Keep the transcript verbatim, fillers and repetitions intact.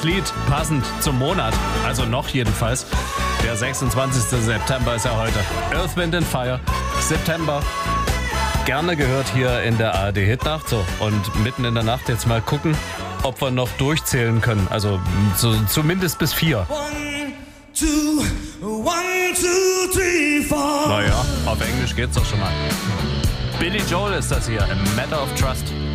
Lied passend zum Monat, also noch jedenfalls. Der sechsundzwanzigster September ist ja heute. Earth, Wind and Fire, September. Gerne gehört hier in der A R D Hitnacht. So, und mitten in der Nacht jetzt mal gucken, ob wir noch durchzählen können. Also so, zumindest bis vier. One, two, one, two, three, four. Naja, auf Englisch geht's doch schon mal. Billy Joel ist das hier, A Matter of Trust.